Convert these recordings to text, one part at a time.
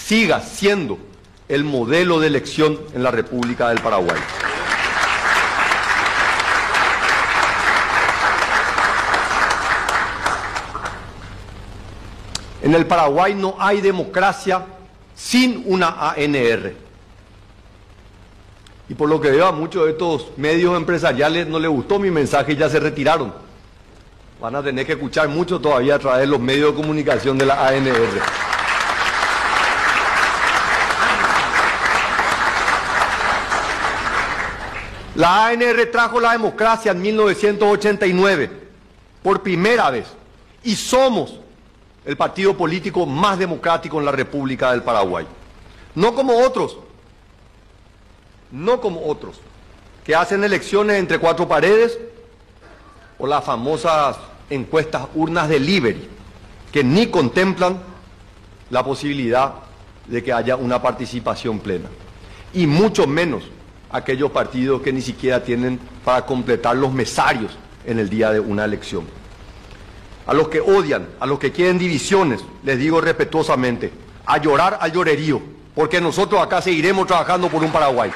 siga siendo el modelo de elección en la República del Paraguay. En el Paraguay no hay democracia sin una ANR. Y por lo que veo a muchos de estos medios empresariales no les gustó mi mensaje y ya se retiraron. Van a tener que escuchar mucho todavía a través de los medios de comunicación de la ANR. La ANR trajo la democracia en 1989, por primera vez, y somos el partido político más democrático en la República del Paraguay. No como otros, que hacen elecciones entre cuatro paredes, o las famosas encuestas urnas delivery, que ni contemplan la posibilidad de que haya una participación plena, y mucho menos aquellos partidos que ni siquiera tienen para completar los mesarios en el día de una elección. A los que odian, a los que quieren divisiones, les digo respetuosamente, a llorar al llorerío, porque nosotros acá seguiremos trabajando por un Paraguay.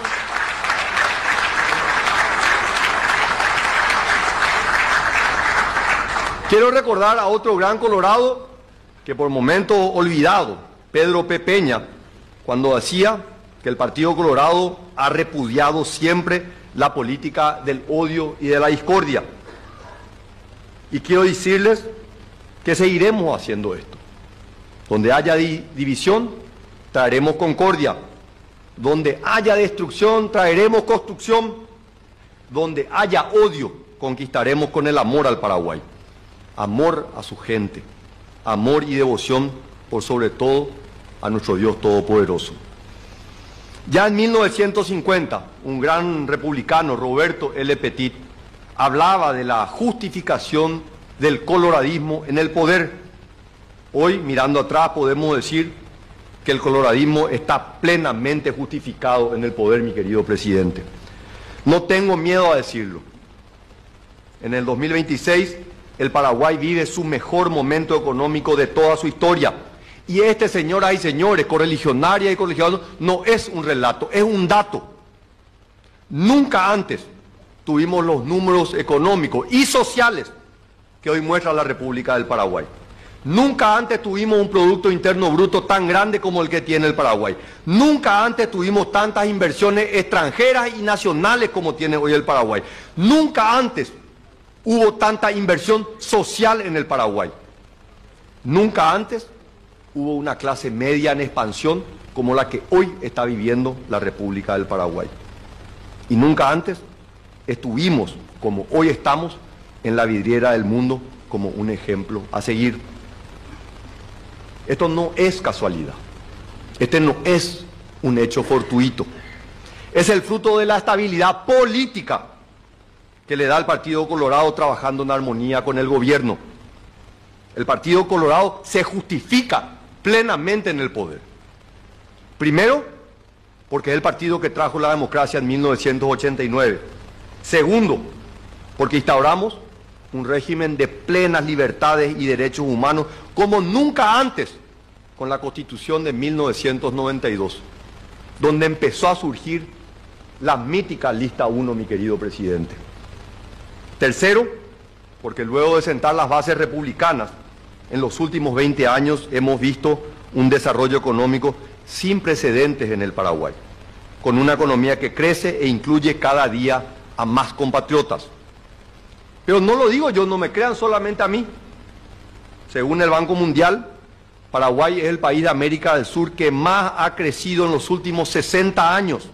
Quiero recordar a otro gran colorado que por momento olvidado, Pedro P. Peña, cuando decía que el Partido Colorado ha repudiado siempre la política del odio y de la discordia. Y quiero decirles que seguiremos haciendo esto. Donde haya división, traeremos concordia. Donde haya destrucción, traeremos construcción. Donde haya odio, conquistaremos con el amor al Paraguay. Amor a su gente. Amor y devoción, por sobre todo, a nuestro Dios Todopoderoso. Ya en 1950, un gran republicano, Roberto L. Petit, hablaba de la justificación del coloradismo en el poder. Hoy, mirando atrás, podemos decir que el coloradismo está plenamente justificado en el poder, mi querido presidente. No tengo miedo a decirlo. En el 2026, el Paraguay vive su mejor momento económico de toda su historia. Y este, señoras y señores, correligionarias y correligionarios, no es un relato, es un dato. Nunca antes tuvimos los números económicos y sociales que hoy muestra la República del Paraguay. Nunca antes tuvimos un Producto Interno Bruto tan grande como el que tiene el Paraguay. Nunca antes tuvimos tantas inversiones extranjeras y nacionales como tiene hoy el Paraguay. Nunca antes hubo tanta inversión social en el Paraguay. Nunca antes hubo una clase media en expansión como la que hoy está viviendo la República del Paraguay. Y nunca antes estuvimos, como hoy estamos, en la vidriera del mundo como un ejemplo a seguir. Esto no es casualidad. Este no es un hecho fortuito. Es el fruto de la estabilidad política que le da al Partido Colorado trabajando en armonía con el gobierno. El Partido Colorado se justifica plenamente en el poder. Primero, porque es el partido que trajo la democracia en 1989. Segundo, porque instauramos un régimen de plenas libertades y derechos humanos como nunca antes con la Constitución de 1992, donde empezó a surgir la mítica Lista 1, mi querido presidente. Tercero, porque luego de sentar las bases republicanas, en los últimos 20 años hemos visto un desarrollo económico sin precedentes en el Paraguay, con una economía que crece e incluye cada día a más compatriotas. Pero no lo digo yo, no me crean solamente a mí. Según el Banco Mundial, Paraguay es el país de América del Sur que más ha crecido en los últimos 60 años.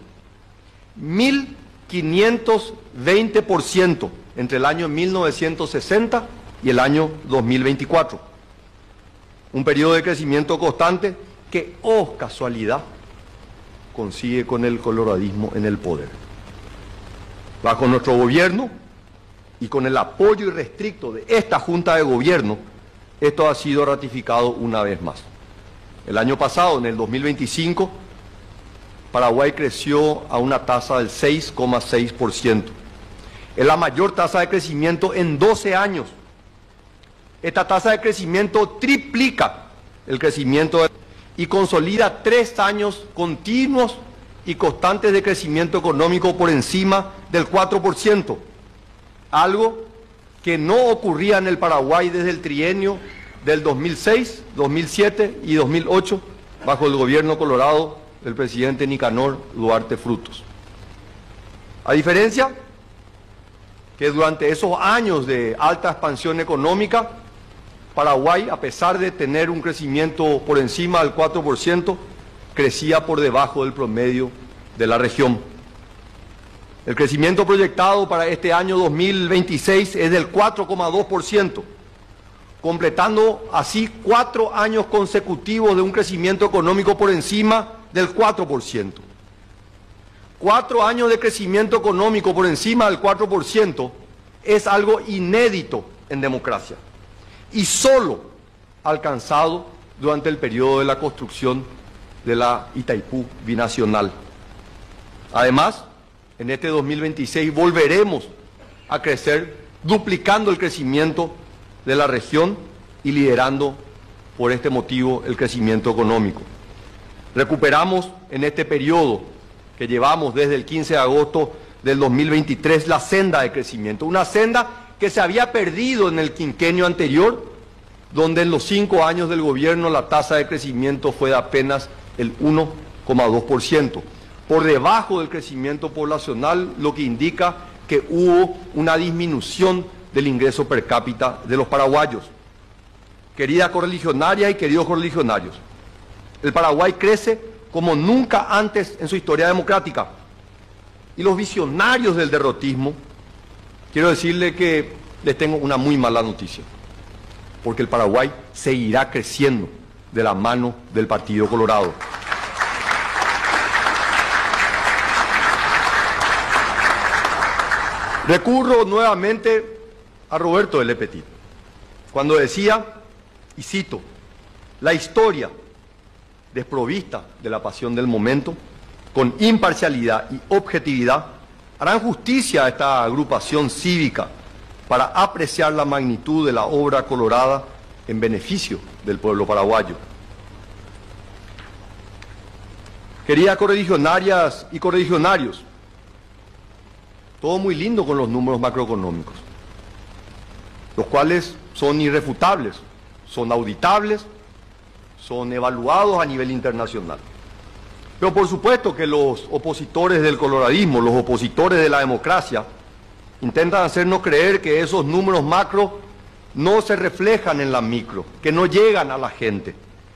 1520% entre el año 1960 y el año 2024. Un periodo de crecimiento constante que, oh casualidad, consigue con el coloradismo en el poder. Bajo nuestro gobierno y con el apoyo irrestricto de esta Junta de Gobierno, esto ha sido ratificado una vez más. El año pasado, en el 2025, Paraguay creció a una tasa del 6,6%. Es la mayor tasa de crecimiento en 12 años. Esta tasa de crecimiento triplica el crecimiento y consolida 3 años continuos y constantes de crecimiento económico por encima del 4%, algo que no ocurría en el Paraguay desde el trienio del 2006, 2007 y 2008, bajo el gobierno colorado del presidente Nicanor Duarte Frutos. A diferencia que durante esos años de alta expansión económica, Paraguay, a pesar de tener un crecimiento por encima del 4%, crecía por debajo del promedio de la región. El crecimiento proyectado para este año 2026 es del 4,2%, completando así 4 años consecutivos de un crecimiento económico por encima del 4%. 4 años de crecimiento económico por encima del 4% es algo inédito en democracia y solo alcanzado durante el periodo de la construcción de la Itaipú binacional. Además, en este 2026 volveremos a crecer, duplicando el crecimiento de la región y liderando por este motivo el crecimiento económico. Recuperamos en este periodo que llevamos desde el 15 de agosto del 2023 la senda de crecimiento, una senda que se había perdido en el quinquenio anterior, donde en los 5 años del gobierno la tasa de crecimiento fue de apenas el 1,2%, por debajo del crecimiento poblacional, lo que indica que hubo una disminución del ingreso per cápita de los paraguayos. Querida correligionaria y queridos correligionarios, el Paraguay crece como nunca antes en su historia democrática. Y los visionarios del derrotismo, quiero decirles que les tengo una muy mala noticia, porque el Paraguay seguirá creciendo de la mano del Partido Colorado. Recurro nuevamente a Roberto de Le Petit, cuando decía, y cito, la historia desprovista de la pasión del momento, con imparcialidad y objetividad, harán justicia a esta agrupación cívica para apreciar la magnitud de la obra colorada en beneficio del pueblo paraguayo. Queridas correligionarias y correligionarios, todo muy lindo con los números macroeconómicos, los cuales son irrefutables, son auditables, son evaluados a nivel internacional. Pero por supuesto que los opositores del coloradismo, los opositores de la democracia, intentan hacernos creer que esos números macro no se reflejan en la micro, que no llegan a la gente.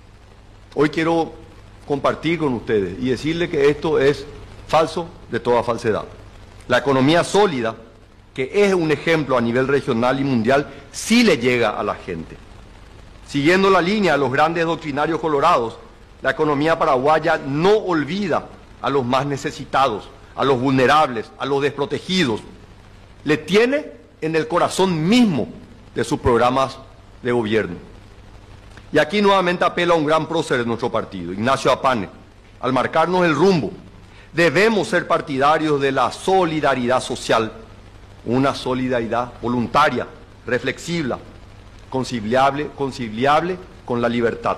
Hoy quiero compartir con ustedes y decirles que esto es falso de toda falsedad. La economía sólida, que es un ejemplo a nivel regional y mundial, sí le llega a la gente. Siguiendo la línea de los grandes doctrinarios colorados, la economía paraguaya no olvida a los más necesitados, a los vulnerables, a los desprotegidos. Le tiene en el corazón mismo de sus programas de gobierno. Y aquí nuevamente apelo a un gran prócer de nuestro partido, Ignacio Apane, al marcarnos el rumbo. Debemos ser partidarios de la solidaridad social, una solidaridad voluntaria, reflexiva, conciliable con la libertad.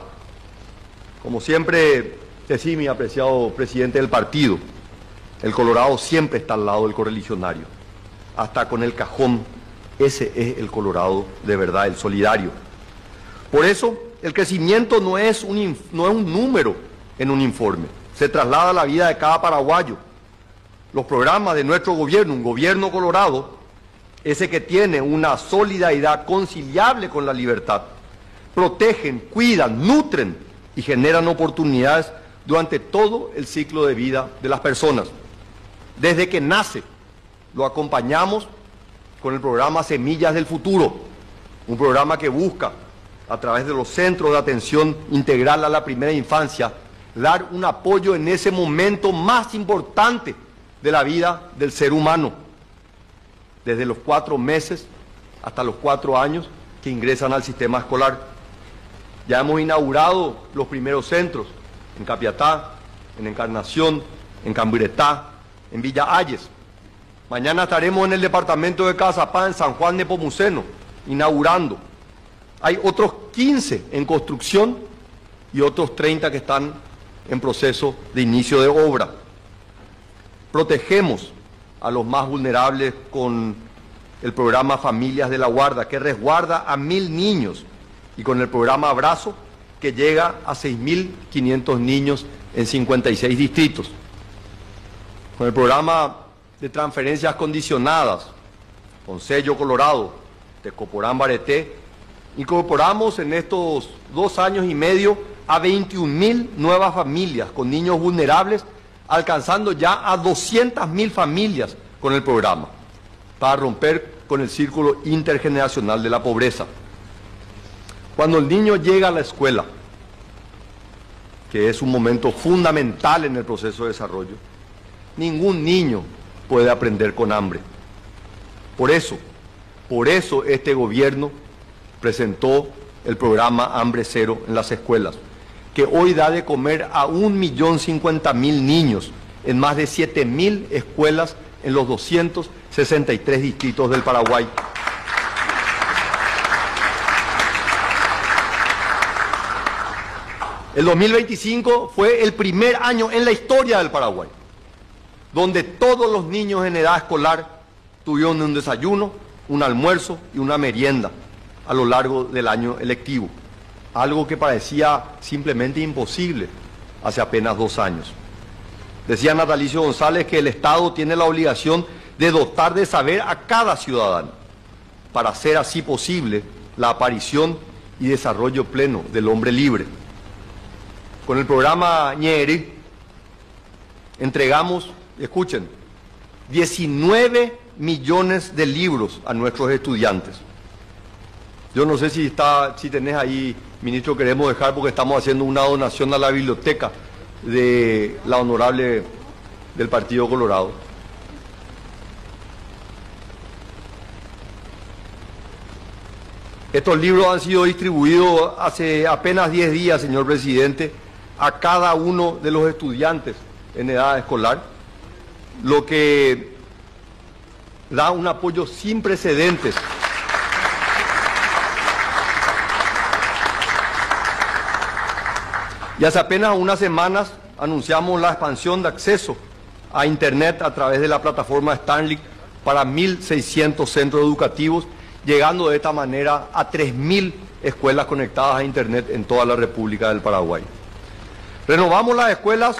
Como siempre decía mi apreciado presidente del partido, el Colorado siempre está al lado del correligionario, hasta con el cajón. Ese es el Colorado de verdad, el solidario. Por eso, el crecimiento no es un número en un informe, se traslada a la vida de cada paraguayo. Los programas de nuestro gobierno, un gobierno colorado, ese que tiene una solidaridad conciliable con la libertad, protegen, cuidan, nutren y generan oportunidades durante todo el ciclo de vida de las personas. Desde que nace, lo acompañamos con el programa Semillas del Futuro, un programa que busca, a través de los centros de atención integral a la primera infancia, dar un apoyo en ese momento más importante de la vida del ser humano, desde los 4 meses hasta los 4 años que ingresan al sistema escolar. Ya hemos inaugurado los primeros centros en Capiatá, en Encarnación, en Camburetá, en Villa Ayes. Mañana estaremos en el departamento de Cazapá, en San Juan de Pomuceno, inaugurando. Hay otros 15 en construcción y otros 30 que están en proceso de inicio de obra. Protegemos a los más vulnerables con el programa Familias de la Guarda, que resguarda a 1.000 niños, y con el programa Abrazo, que llega a 6.500 niños en 56 distritos. Con el programa de transferencias condicionadas, con Sello Colorado, Tecoporán Bareté, incorporamos en estos 2 años y medio a 21.000 nuevas familias con niños vulnerables, alcanzando ya a 200.000 familias con el programa, para romper con el círculo intergeneracional de la pobreza. Cuando el niño llega a la escuela, que es un momento fundamental en el proceso de desarrollo, ningún niño puede aprender con hambre. Por eso este gobierno presentó el programa Hambre Cero en las escuelas, que hoy da de comer a 1.050.000 niños en más de 7.000 escuelas en los 263 distritos del Paraguay. El 2025 fue el primer año en la historia del Paraguay donde todos los niños en edad escolar tuvieron un desayuno, un almuerzo y una merienda a lo largo del año lectivo, algo que parecía simplemente imposible hace apenas 2 años. Decía Natalicio González que el Estado tiene la obligación de dotar de saber a cada ciudadano para hacer así posible la aparición y desarrollo pleno del hombre libre. Con el programa Ñeri entregamos, escuchen, 19 millones de libros a nuestros estudiantes. Yo no sé si tenés ahí, ministro, queremos dejar porque estamos haciendo una donación a la biblioteca de la honorable del Partido Colorado. Estos libros han sido distribuidos hace apenas 10 días, señor presidente, a cada uno de los estudiantes en edad escolar, lo que da un apoyo sin precedentes y hace apenas unas semanas anunciamos la expansión de acceso a Internet a través de la plataforma Starlink para 1.600 centros educativos, llegando de esta manera a 3.000 escuelas conectadas a Internet en toda la República del Paraguay. Renovamos las escuelas.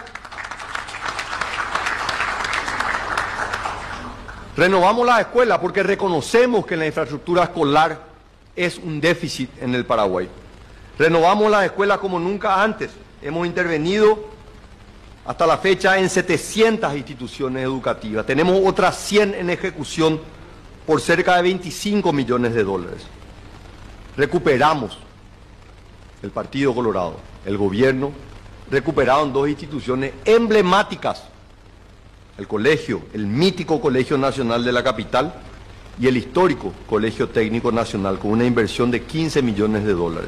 Renovamos las escuelas porque reconocemos que la infraestructura escolar es un déficit en el Paraguay. Renovamos las escuelas como nunca antes. Hemos intervenido hasta la fecha en 700 instituciones educativas. Tenemos otras 100 en ejecución por cerca de 25 millones de dólares. Recuperamos, el Partido Colorado, el gobierno, recuperaron 2 instituciones emblemáticas: el colegio, el mítico Colegio Nacional de la Capital y el histórico Colegio Técnico Nacional, con una inversión de 15 millones de dólares.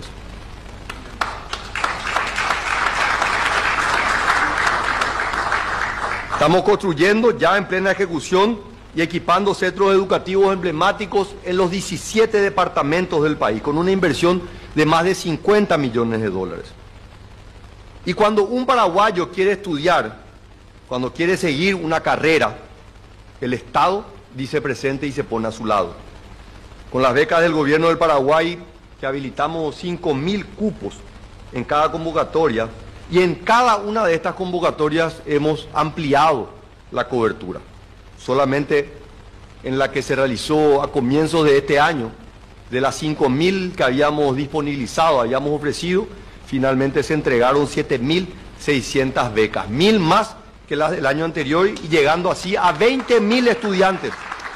Estamos construyendo ya en plena ejecución y equipando centros educativos emblemáticos en los 17 departamentos del país, con una inversión de más de 50 millones de dólares. Y cuando un paraguayo quiere estudiar, cuando quiere seguir una carrera, el Estado dice presente y se pone a su lado. Con las becas del gobierno del Paraguay, que habilitamos 5.000 cupos en cada convocatoria, y en cada una de estas convocatorias hemos ampliado la cobertura. Solamente en la que se realizó a comienzos de este año, de las 5.000 que habíamos disponibilizado, habíamos ofrecido, finalmente se entregaron 7.600 becas, 1.000 más que las del año anterior, y llegando así a 20.000 estudiantes.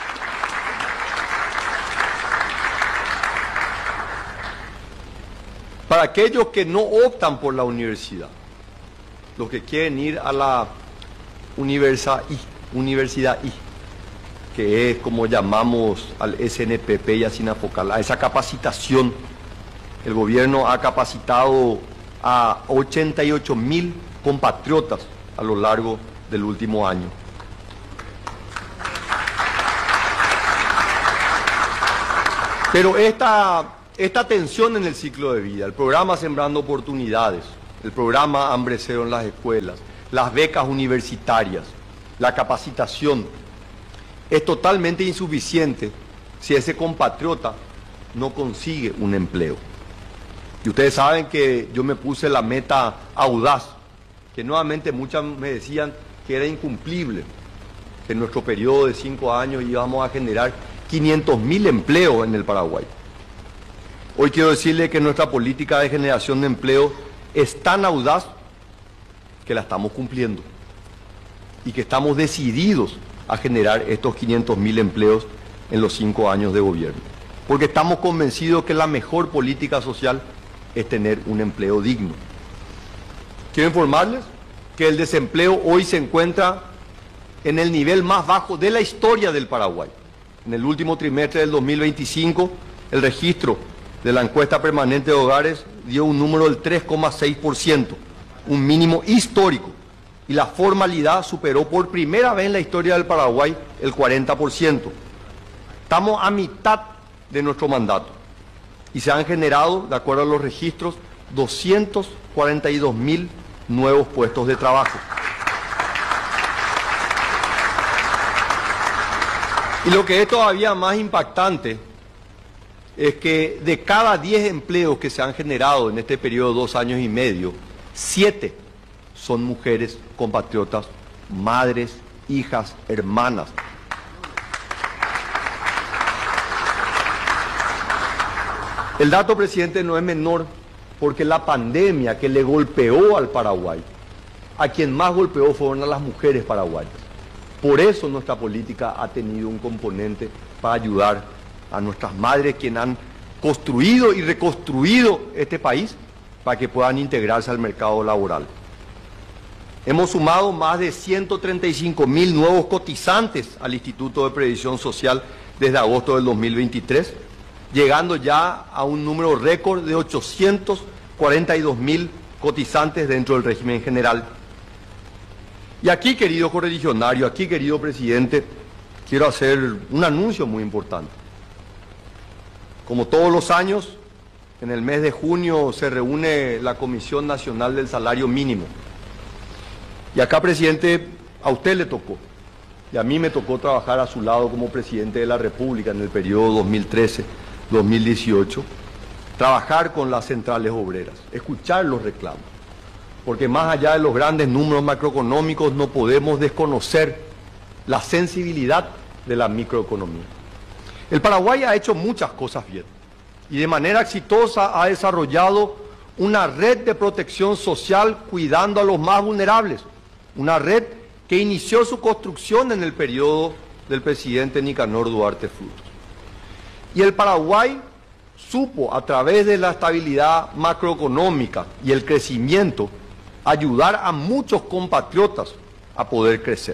Para aquellos que no optan por la universidad, los que quieren ir a la Universidad I, que es como llamamos al SNPP y a Sinafocal, a esa capacitación, el gobierno ha capacitado a 88.000 compatriotas a lo largo del último año. Pero esta tensión en el ciclo de vida, el programa Sembrando Oportunidades, el programa Hambre Cero en las escuelas, las becas universitarias, la capacitación, es totalmente insuficiente si ese compatriota no consigue un empleo. Y ustedes saben que yo me puse la meta audaz, que nuevamente muchas me decían que era incumplible, que en nuestro periodo de 5 años íbamos a generar 500.000 empleos en el Paraguay. Hoy quiero decirle que nuestra política de generación de empleo es tan audaz que la estamos cumpliendo y que estamos decididos a generar estos 500.000 empleos en los 5 años de gobierno. Porque estamos convencidos que la mejor política social es tener un empleo digno. Quiero informarles que el desempleo hoy se encuentra en el nivel más bajo de la historia del Paraguay. En el último trimestre del 2025, el registro de la encuesta permanente de hogares dio un número del 3,6%, un mínimo histórico, y la formalidad superó por primera vez en la historia del Paraguay el 40%. Estamos a mitad de nuestro mandato y se han generado, de acuerdo a los registros, 242.000 nuevos puestos de trabajo. Y lo que es todavía más impactante es que de cada 10 empleos que se han generado en este periodo de 2 años y medio, 7 son mujeres compatriotas, madres, hijas, hermanas. El dato, presidente, no es menor porque la pandemia que le golpeó al Paraguay, a quien más golpeó fueron a las mujeres paraguayas. Por eso nuestra política ha tenido un componente para ayudar a nuestras madres, quienes han construido y reconstruido este país para que puedan integrarse al mercado laboral. Hemos sumado más de 135.000 nuevos cotizantes al Instituto de Previsión Social desde agosto del 2023, llegando ya a un número récord de 842.000 cotizantes dentro del régimen general. Y aquí, querido correligionario, aquí, querido presidente, quiero hacer un anuncio muy importante. Como todos los años, en el mes de junio se reúne la Comisión Nacional del Salario Mínimo. Y acá, presidente, a usted le tocó, y a mí me tocó trabajar a su lado como presidente de la República en el periodo 2013-2018, trabajar con las centrales obreras, escuchar los reclamos. Porque más allá de los grandes números macroeconómicos no podemos desconocer la sensibilidad de la microeconomía. El Paraguay ha hecho muchas cosas bien y de manera exitosa ha desarrollado una red de protección social cuidando a los más vulnerables, una red que inició su construcción en el periodo del presidente Nicanor Duarte Frutos. Y el Paraguay supo, a través de la estabilidad macroeconómica y el crecimiento, ayudar a muchos compatriotas a poder crecer.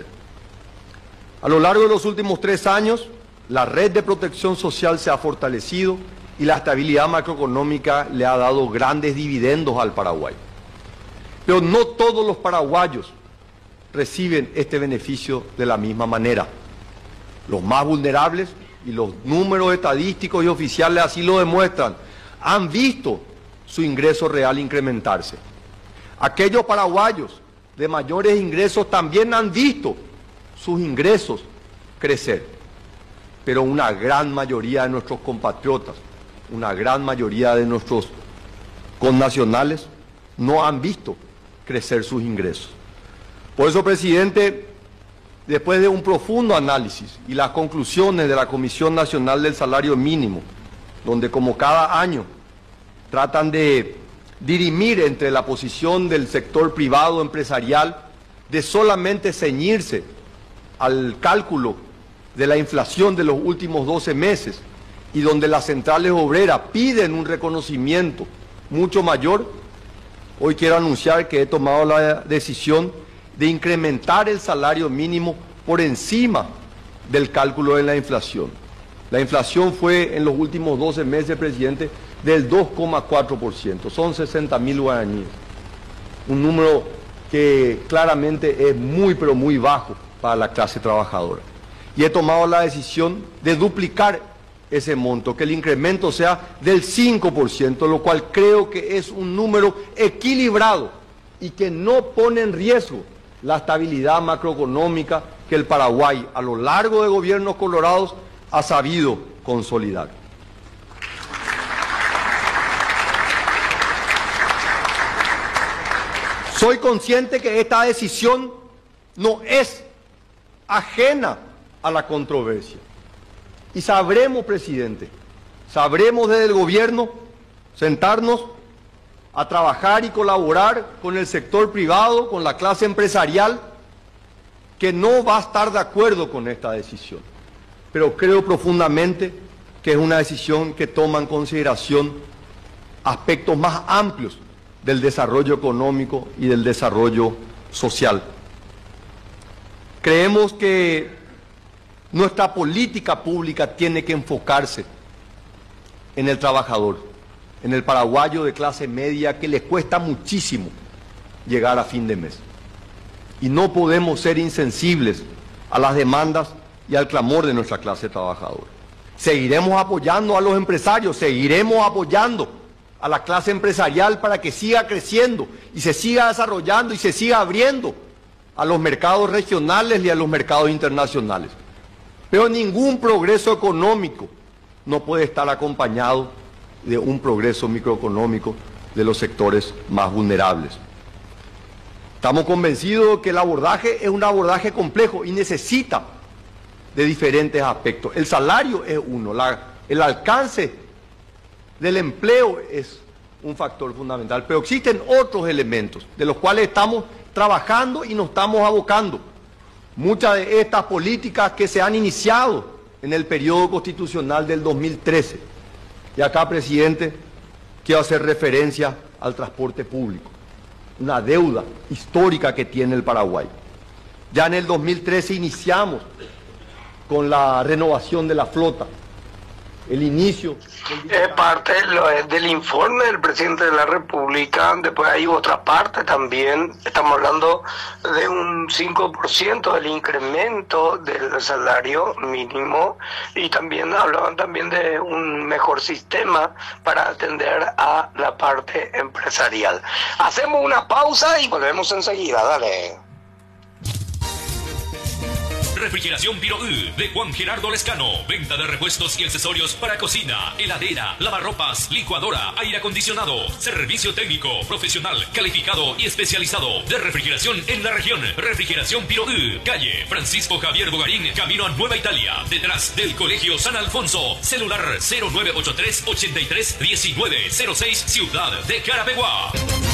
A lo largo de los últimos 3 años, la red de protección social se ha fortalecido y la estabilidad macroeconómica le ha dado grandes dividendos al Paraguay. Pero no todos los paraguayos reciben este beneficio de la misma manera. Los más vulnerables, y los números estadísticos y oficiales así lo demuestran, han visto su ingreso real incrementarse. Aquellos paraguayos de mayores ingresos también han visto sus ingresos crecer. Pero una gran mayoría de nuestros compatriotas, una gran mayoría de nuestros connacionales no han visto crecer sus ingresos. Por eso, presidente, después de un profundo análisis y las conclusiones de la Comisión Nacional del Salario Mínimo, donde como cada año tratan de dirimir entre la posición del sector privado empresarial de solamente ceñirse al cálculo de la inflación de los últimos 12 meses y donde las centrales obreras piden un reconocimiento mucho mayor, hoy quiero anunciar que he tomado la decisión de incrementar el salario mínimo por encima del cálculo de la inflación. La inflación fue en los últimos 12 meses, presidente, del 2,4%, son 60.000 guaraníes, un número que claramente es muy pero muy bajo para la clase trabajadora. Y he tomado la decisión de duplicar ese monto, que el incremento sea del 5%, lo cual creo que es un número equilibrado y que no pone en riesgo la estabilidad macroeconómica que el Paraguay, a lo largo de gobiernos colorados, ha sabido consolidar. Soy consciente que esta decisión no es ajena a la controversia. Y sabremos, presidente, sabremos desde el gobierno sentarnos a trabajar y colaborar con el sector privado, con la clase empresarial, que no va a estar de acuerdo con esta decisión. Pero creo profundamente que es una decisión que toma en consideración aspectos más amplios del desarrollo económico y del desarrollo social. Creemos que nuestra política pública tiene que enfocarse en el trabajador, en el paraguayo de clase media que le cuesta muchísimo llegar a fin de mes. Y no podemos ser insensibles a las demandas y al clamor de nuestra clase trabajadora. Seguiremos apoyando a los empresarios, seguiremos apoyando a la clase empresarial para que siga creciendo y se siga desarrollando y se siga abriendo a los mercados regionales y a los mercados internacionales. Pero ningún progreso económico no puede estar acompañado de un progreso microeconómico de los sectores más vulnerables. Estamos convencidos que el abordaje es un abordaje complejo y necesita de diferentes aspectos. El salario es uno, el alcance del empleo es un factor fundamental, pero existen otros elementos de los cuales estamos trabajando y nos estamos abocando. Muchas de estas políticas que se han iniciado en el periodo constitucional del 2013. Y acá, presidente, quiero hacer referencia al transporte público, una deuda histórica que tiene el Paraguay. Ya en el 2013 iniciamos con la renovación de la flota, el inicio... Es parte del informe del presidente de la República. Después hay otra parte también, estamos hablando de un 5% del incremento del salario mínimo, y también hablaban también de un mejor sistema para atender a la parte empresarial. Hacemos una pausa y volvemos enseguida, dale. Refrigeración Piro de Juan Gerardo Lescano. Venta de repuestos y accesorios para cocina, heladera, lavarropas, licuadora, aire acondicionado. Servicio técnico, profesional, calificado y especializado de refrigeración en la región. Refrigeración Piro calle Francisco Javier Bogarín, camino a Nueva Italia, detrás del Colegio San Alfonso. Celular 0983 83 1906, Ciudad de Carapeguá.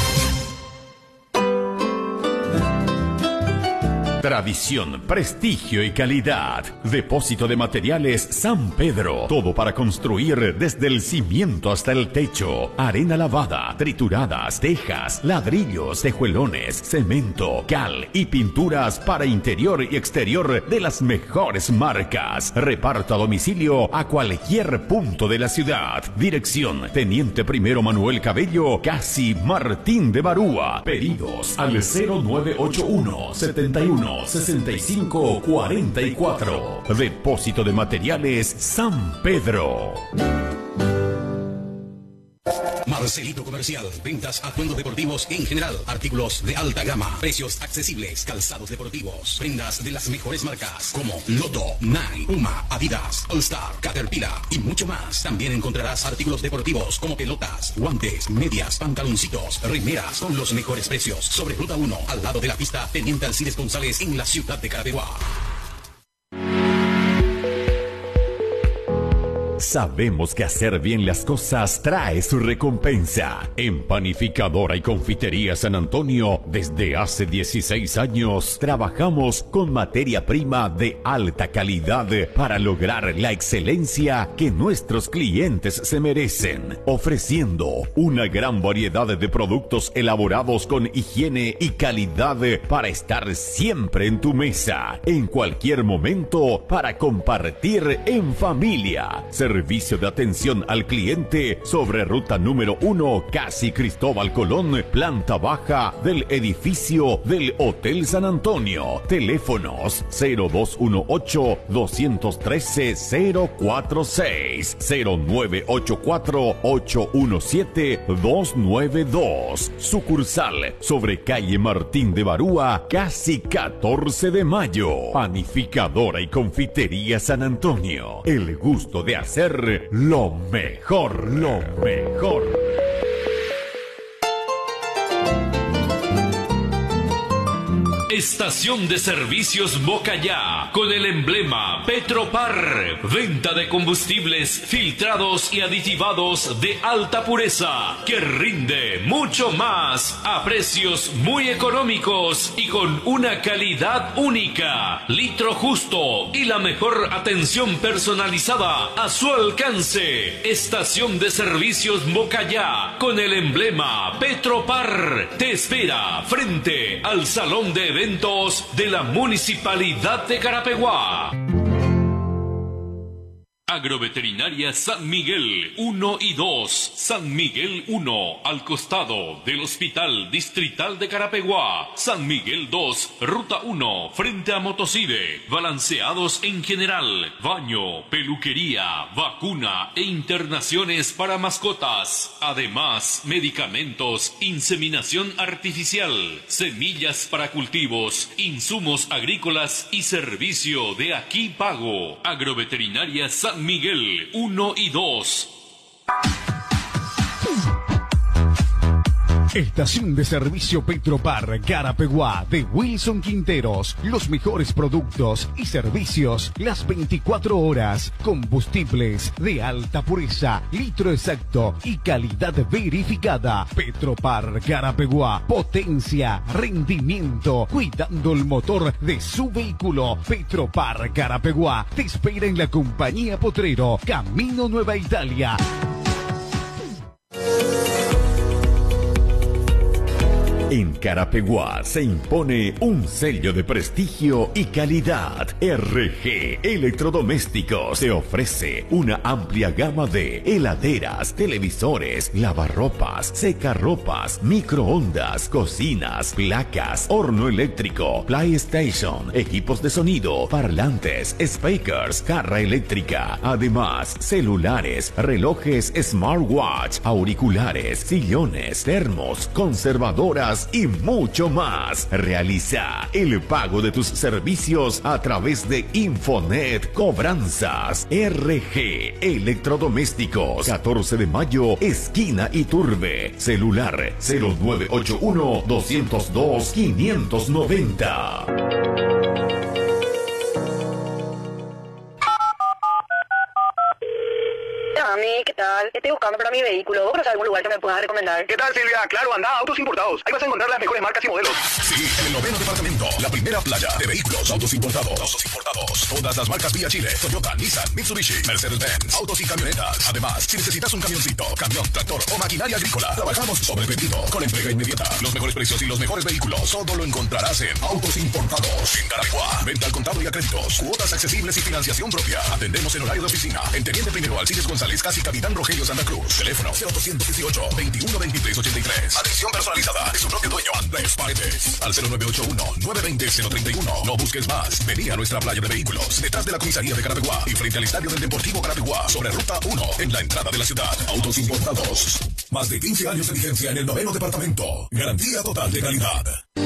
Tradición, prestigio y calidad. Depósito de materiales San Pedro. Todo para construir desde el cimiento hasta el techo. Arena lavada, trituradas, tejas, ladrillos, tejuelones, cemento, cal y pinturas para interior y exterior de las mejores marcas. Reparto a domicilio a cualquier punto de la ciudad. Dirección: Teniente Primero Manuel Cabello, casi Martín de Barúa. Pedidos al 0981 71 65 44. Depósito de materiales San Pedro. Marcelito Comercial, ventas atuendos deportivos en general, artículos de alta gama, precios accesibles, calzados deportivos, prendas de las mejores marcas como Lotto, Nike, Puma, Adidas, All Star, Caterpillar y mucho más. También encontrarás artículos deportivos como pelotas, guantes, medias, pantaloncitos, remeras con los mejores precios. Sobre Ruta 1, al lado de la pista Teniente Alcides González en la ciudad de Carapeguá. Sabemos que hacer bien las cosas trae su recompensa. En Panificadora y Confitería San Antonio, desde hace 16 años, trabajamos con materia prima de alta calidad para lograr la excelencia que nuestros clientes se merecen, ofreciendo una gran variedad de productos elaborados con higiene y calidad para estar siempre en tu mesa, en cualquier momento, para compartir en familia. Servicio servicio de atención al cliente sobre ruta número 1, casi Cristóbal Colón, planta baja del edificio del Hotel San Antonio. Teléfonos 0218-213-046, 0984-817-292. Sucursal sobre calle Martín de Barúa, casi 14 de mayo. Panificadora y confitería San Antonio. El gusto de hacer lo mejor, lo mejor. Estación de Servicios Bocayá, con el emblema Petropar. Venta de combustibles filtrados y aditivados de alta pureza, que rinde mucho más a precios muy económicos y con una calidad única. Litro justo y la mejor atención personalizada a su alcance. Estación de Servicios Bocayá, con el emblema Petropar. Te espera frente al Salón de Eventos de la Municipalidad de Carapeguá. Agroveterinaria San Miguel 1 y 2, San Miguel 1, al costado del Hospital Distrital de Carapeguá. San Miguel 2, Ruta 1, frente a Motosive. Balanceados en general, baño, peluquería, vacuna e internaciones para mascotas. Además, medicamentos, inseminación artificial, semillas para cultivos, insumos agrícolas y servicio de aquí pago. Agroveterinaria San Miguel 1 y 2. Estación de servicio Petropar Carapeguá de Wilson Quinteros. Los mejores productos y servicios las 24 horas. Combustibles de alta pureza, litro exacto y calidad verificada. Petropar Carapeguá. Potencia, rendimiento, cuidando el motor de su vehículo. Petropar Carapeguá te espera en la compañía Potrero, Camino Nueva Italia. En Carapeguá se impone un sello de prestigio y calidad. RG Electrodomésticos te ofrece una amplia gama de heladeras, televisores, lavarropas, secarropas, microondas, cocinas, placas, horno eléctrico, PlayStation, equipos de sonido, parlantes, speakers, jarra eléctrica. Además, celulares, relojes smartwatch, auriculares, sillones, termos, conservadoras y mucho más. Realiza el pago de tus servicios a través de Infonet Cobranzas. RG Electrodomésticos, 14 de mayo, esquina Iturbe. Celular 0981-202-590. Mami, ¿qué tal? Estoy buscando para mi vehículo. ¿Vos conoces algún lugar que me puedas recomendar? ¿Qué tal, Silvia? Claro, anda a Autos Importados. Ahí vas a encontrar las mejores marcas y modelos. Sí, en el 9º departamento, la primera playa de vehículos autos importados. Autos importados. Todas las marcas vía Chile, Toyota, Nissan, Mitsubishi, Mercedes-Benz, autos y camionetas. Además, si necesitas un camioncito, camión, tractor o maquinaria agrícola, trabajamos sobre pedido, con entrega inmediata. Los mejores precios y los mejores vehículos, todo lo encontrarás en Autos Importados. En Carapeguá, venta al contado y a créditos, cuotas accesibles y financiación propia. Atendemos en horario de oficina. En Teniente Primero Alcides González, casi Capitán Rogelio Santa Cruz. Teléfono 0818-212383. Atención personalizada de su propio dueño, Andrés Paredes. Al 0981-920-031. No busques más. Vení a nuestra playa de vehículos, detrás de la comisaría de Carapeguá y frente al estadio del Deportivo Carapeguá, sobre Ruta 1, en la entrada de la ciudad. Autos Importados. Más de 15 años de vigencia en el 9º departamento. Garantía total de calidad.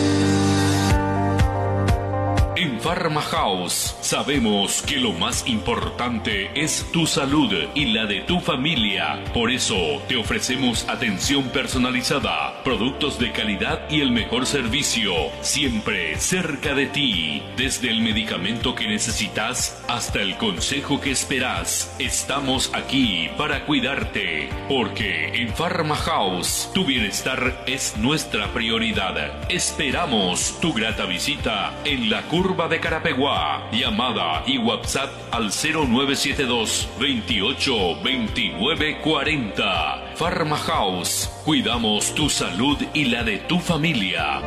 En Pharma House sabemos que lo más importante es tu salud y la de tu familia. Por eso te ofrecemos atención personalizada, productos de calidad y el mejor servicio, siempre cerca de ti. Desde el medicamento que necesitas hasta el consejo que esperas, estamos aquí para cuidarte. Porque en Pharma House tu bienestar es nuestra prioridad. Esperamos tu grata visita en la curva de Carapeguá. Llamada y WhatsApp al 0972 28 29 40. Pharma House. Cuidamos tu salud y la de tu familia.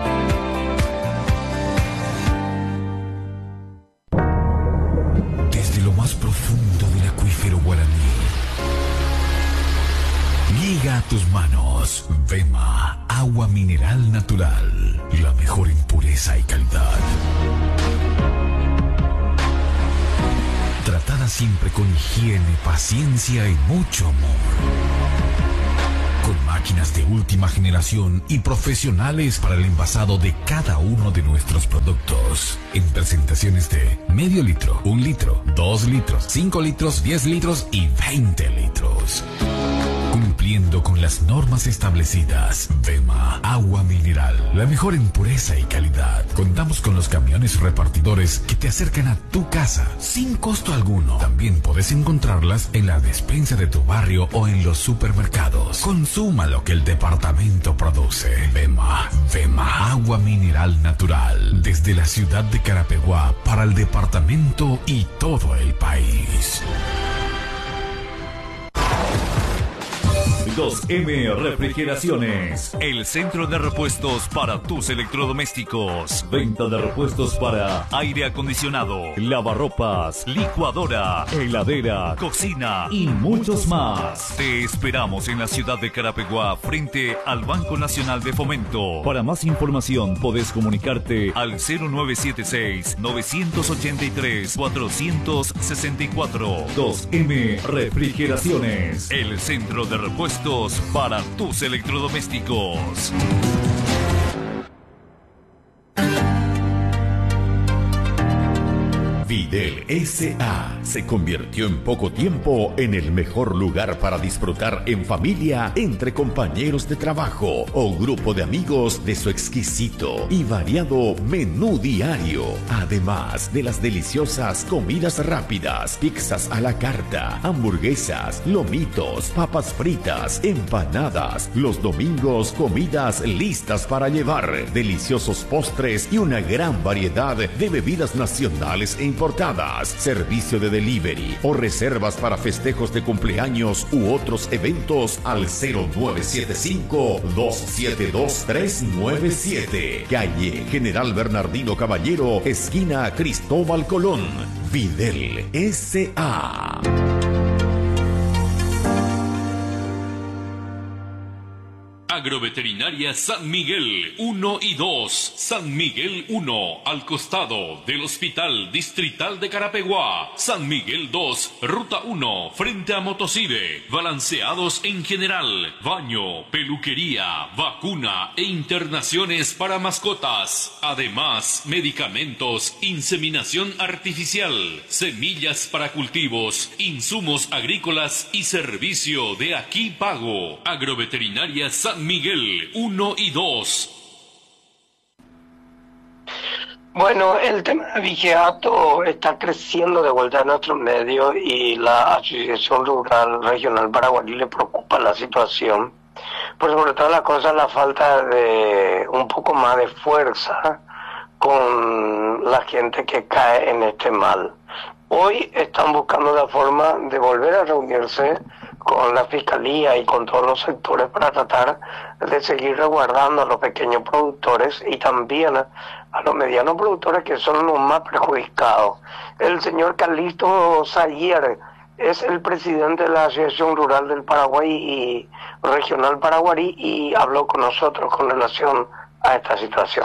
Desde lo más profundo del acuífero guaraní llega a tus manos. Vema, agua mineral natural. La mejor en pureza y calidad. Tratada siempre con higiene, paciencia y mucho amor. Con máquinas de última generación y profesionales para el envasado de cada uno de nuestros productos. En presentaciones de medio litro, 1 litro, 2 litros, 5 litros, 10 litros y 20 litros. Cumpliendo con las normas establecidas. Vema, agua mineral, la mejor en pureza y calidad. Contamos con los camiones repartidores que te acercan a tu casa sin costo alguno. También puedes encontrarlas en la despensa de tu barrio o en los supermercados. Consuma lo que el departamento produce. Vema, agua mineral natural. Desde la ciudad de Carapeguá para el departamento y todo el país. 2M Refrigeraciones, el centro de repuestos para tus electrodomésticos. Venta de repuestos para aire acondicionado, lavarropas, licuadora, heladera, cocina y muchos más. Te esperamos en la ciudad de Carapeguá, frente al Banco Nacional de Fomento. Para más información podés comunicarte al 0976-983-464. 2M Refrigeraciones, el centro de repuestos para tus electrodomésticos. Videl S.A. se convirtió en poco tiempo en el mejor lugar para disfrutar en familia, entre compañeros de trabajo o grupo de amigos de su exquisito y variado menú diario. Además de las deliciosas comidas rápidas, pizzas a la carta, hamburguesas, lomitos, papas fritas, empanadas. Los domingos, comidas listas para llevar, deliciosos postres y una gran variedad de bebidas nacionales e importadas. Servicio de delivery o reservas para festejos de cumpleaños u otros eventos al 0975-272-397. Calle General Bernardino Caballero, esquina Cristóbal Colón. Videl S.A. Agroveterinaria San Miguel 1 y 2, San Miguel 1, al costado del Hospital Distrital de Carapeguá. San Miguel 2, Ruta 1, frente a Motosive. Balanceados en general, baño, peluquería, vacuna e internaciones para mascotas. Además, medicamentos, inseminación artificial, semillas para cultivos, insumos agrícolas y servicio de aquí pago. Agroveterinaria San Miguel 1 y 2. Bueno, el tema de vigiato está creciendo de vuelta en nuestro medio y la Asociación Rural Regional Paraguarí le preocupa la situación. Por sobre todas las cosas, la falta de un poco más de fuerza con la gente que cae en este mal. Hoy están buscando la forma de volver a reunirse con la Fiscalía y con todos los sectores para tratar de seguir resguardando a los pequeños productores y también a los medianos productores, que son los más perjudicados. El señor Calixto Sayer es el presidente de la Asociación Rural del Paraguay y Regional Paraguarí y habló con nosotros con relación a esta situación.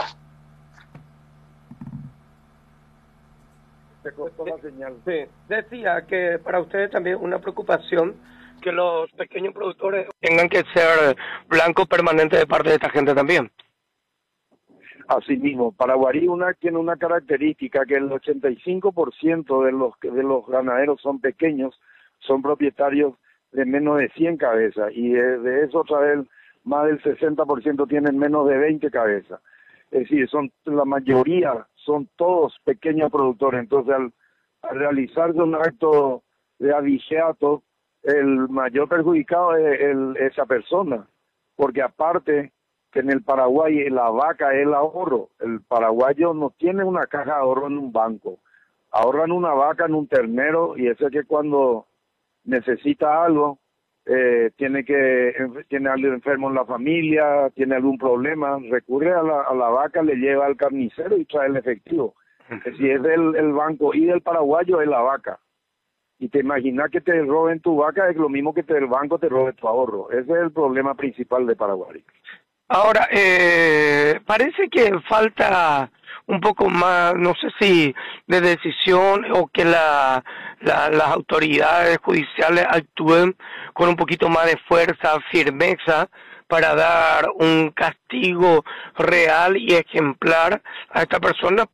Sí, decía que para ustedes también una preocupación que los pequeños productores tengan que ser blanco permanente de parte de esta gente también. Asimismo, Paraguarí tiene una característica, que el 85% de los ganaderos son pequeños, son propietarios de menos de 100 cabezas, y de eso otra vez más del 60% tienen menos de 20 cabezas. Es decir, la mayoría son todos pequeños productores. Entonces, al realizarse un acto de abigeato, el mayor perjudicado es esa persona, porque aparte que en el Paraguay la vaca es el ahorro. El paraguayo no tiene una caja de ahorro en un banco, ahorran una vaca en un ternero, y ese que cuando necesita algo, tiene algo enfermo en la familia, tiene algún problema, recurre a la vaca, le lleva al carnicero y trae el efectivo. Si es del banco y del paraguayo es la vaca. Y te imaginas que te roben tu vaca, es lo mismo que el banco te robe tu ahorro. Ese es el problema principal de Paraguay. Ahora, parece que falta un poco más, no sé si de decisión o que las autoridades judiciales actúen con un poquito más de fuerza, firmeza, para dar un castigo real y ejemplar a esta persona.